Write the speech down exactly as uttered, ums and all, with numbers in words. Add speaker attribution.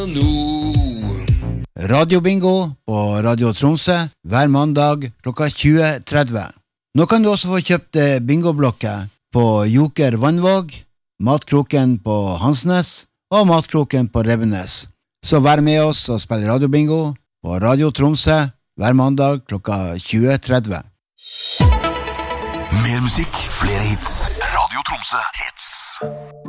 Speaker 1: Radio Bingo på Radio Tromsø hver mandag klokka tjue tretti. Nå kan du også få kjøpt bingoblokker på Joker Vannvåg, Matkroken på Hansnes og Matkroken på Rebbenes. Så vær med oss og spill Radio Bingo på Radio Tromsø hver mandag klokka tjue tretti.
Speaker 2: Mer musikk, flere hits. Radio Tromsø hits.